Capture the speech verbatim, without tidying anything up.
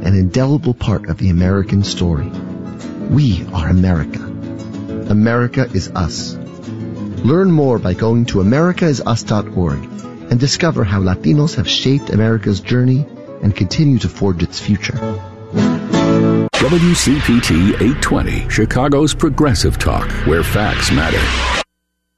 an indelible part of the American story. We are America. America is us. Learn more by going to america is us dot org and discover how Latinos have shaped America's journey and continue to forge its future. W C P T eight twenty, Chicago's Progressive Talk, where facts matter.